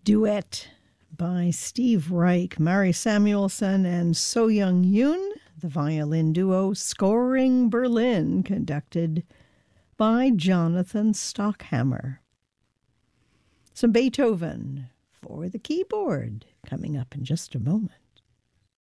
Duet by Steve Reich, Mari Samuelson, and So Young Yoon, the violin duo Scoring Berlin, conducted by Jonathan Stockhammer. Some Beethoven for the keyboard coming up in just a moment.